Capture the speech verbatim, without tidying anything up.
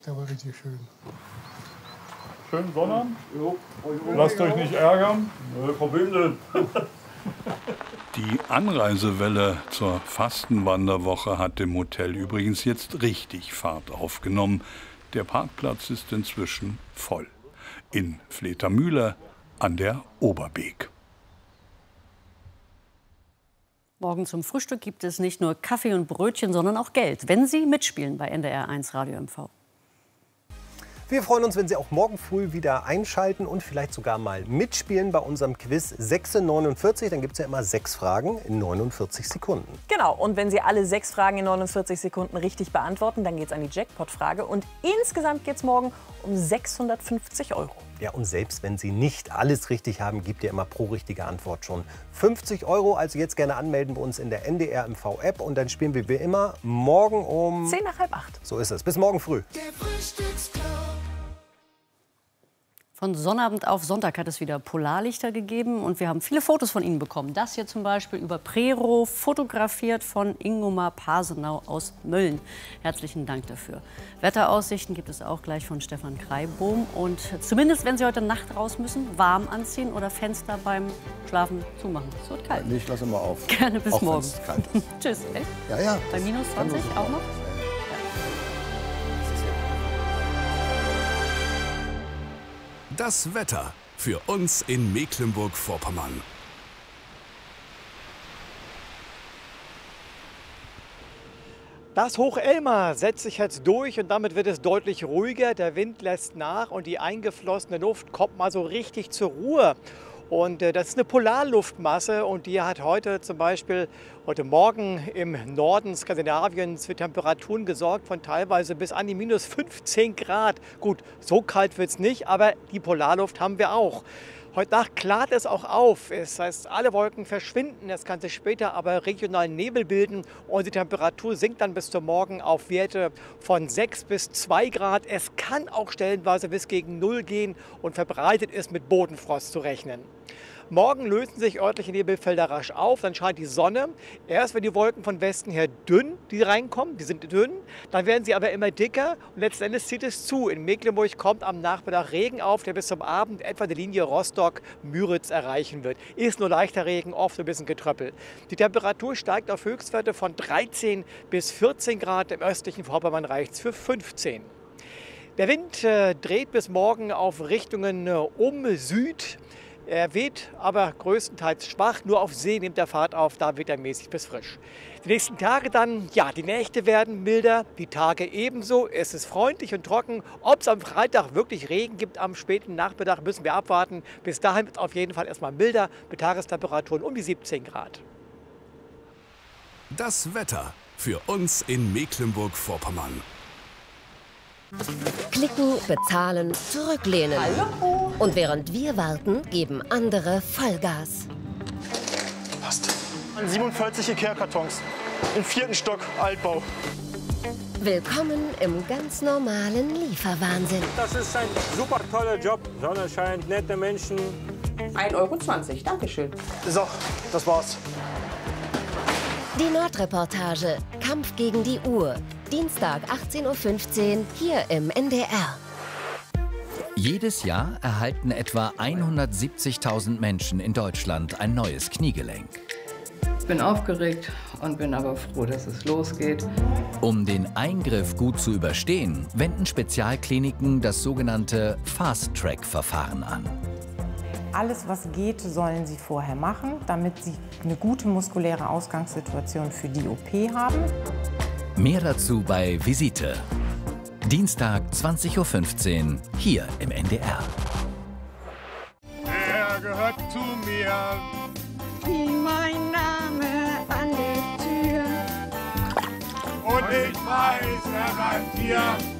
Der war richtig schön. Schön Sonnabend? Lasst euch nicht ärgern. Nö, Problem nicht. Die Anreisewelle zur Fastenwanderwoche hat im Hotel übrigens jetzt richtig Fahrt aufgenommen. Der Parkplatz ist inzwischen voll. In Fledermühle an der Oberbeek. Morgen zum Frühstück gibt es nicht nur Kaffee und Brötchen, sondern auch Geld, wenn Sie mitspielen bei N D R eins Radio M V. Wir freuen uns, wenn Sie auch morgen früh wieder einschalten und vielleicht sogar mal mitspielen bei unserem Quiz sechs neunundvierzig. Dann gibt es ja immer sechs Fragen in neunundvierzig Sekunden. Genau, und wenn Sie alle sechs Fragen in neunundvierzig Sekunden richtig beantworten, dann geht es an die Jackpot-Frage. Und insgesamt geht es morgen um sechshundertfünfzig Euro. Ja, und selbst wenn Sie nicht alles richtig haben, gibt ihr immer pro richtige Antwort schon fünfzig Euro. Also jetzt gerne anmelden bei uns in der N D R M V-App. Und dann spielen wir wie immer morgen um... Zehn nach halb acht. So ist es. Bis morgen früh. Von Sonnabend auf Sonntag hat es wieder Polarlichter gegeben und wir haben viele Fotos von Ihnen bekommen. Das hier zum Beispiel über Prero, fotografiert von Ingomar Pasenau aus Mölln. Herzlichen Dank dafür. Wetteraussichten gibt es auch gleich von Stefan Kreibohm. Und zumindest, wenn Sie heute Nacht raus müssen, warm anziehen oder Fenster beim Schlafen zumachen. Es wird kalt. Nee, ich lasse immer auf. Gerne bis auch morgen. Tschüss. Echt? Ja, ja. Bei minus zwanzig auch noch? Das Wetter für uns in Mecklenburg-Vorpommern. Das Hoch Elmar setzt sich jetzt durch und damit wird es deutlich ruhiger. Der Wind lässt nach und die eingeflossene Luft kommt mal so richtig zur Ruhe. Und äh, das ist eine Polarluftmasse und die hat heute zum Beispiel heute Morgen im Norden Skandinaviens für Temperaturen gesorgt von teilweise bis an die minus fünfzehn Grad. Gut, so kalt wird es nicht, aber die Polarluft haben wir auch. Heute Nacht klart es auch auf. Das heißt, alle Wolken verschwinden. Es kann sich später aber regional Nebel bilden und die Temperatur sinkt dann bis zum Morgen auf Werte von sechs bis zwei Grad. Es kann auch stellenweise bis gegen null gehen und verbreitet ist mit Bodenfrost zu rechnen. Morgen lösen sich örtliche Nebelfelder rasch auf, dann scheint die Sonne. Erst wenn die Wolken von Westen her dünn, die reinkommen, die sind dünn, dann werden sie aber immer dicker und letzten Endes zieht es zu. In Mecklenburg kommt am Nachmittag Regen auf, der bis zum Abend etwa die Linie Rostock-Müritz erreichen wird. Ist nur leichter Regen, oft ein bisschen Getröppel. Die Temperatur steigt auf Höchstwerte von dreizehn bis vierzehn Grad, im östlichen Vorpommern reicht es für fünfzehn. Der Wind äh, dreht bis morgen auf Richtungen äh, um Süd. Er weht aber größtenteils schwach, nur auf See nimmt er Fahrt auf, da weht er mäßig bis frisch. Die nächsten Tage dann, ja, die Nächte werden milder, die Tage ebenso. Es ist freundlich und trocken. Ob es am Freitag wirklich Regen gibt am späten Nachmittag, müssen wir abwarten. Bis dahin wird es auf jeden Fall erstmal milder, mit Tagestemperaturen um die siebzehn Grad. Das Wetter für uns in Mecklenburg-Vorpommern. Klicken, bezahlen, zurücklehnen. Hallo. Und während wir warten, geben andere Vollgas. Passt. siebenundvierzig Ikea-Kartons. Im vierten Stock, Altbau. Willkommen im ganz normalen Lieferwahnsinn. Das ist ein super toller Job. Sonne scheint, nette Menschen. ein Euro zwanzig, Dankeschön. So, das war's. Die Nordreportage. Kampf gegen die Uhr. Dienstag achtzehn Uhr fünfzehn hier im N D R. Jedes Jahr erhalten etwa hundertsiebzigtausend Menschen in Deutschland ein neues Kniegelenk. Ich bin aufgeregt und bin aber froh, dass es losgeht. Um den Eingriff gut zu überstehen, wenden Spezialkliniken das sogenannte Fast-Track-Verfahren an. Alles, was geht, sollen sie vorher machen, damit sie eine gute muskuläre Ausgangssituation für die O P haben. Mehr dazu bei Visite. Dienstag zwanzig Uhr fünfzehn hier im N D R. Er gehört zu mir. Mein Name an der Tür. Und ich weiß, er bleibt hier.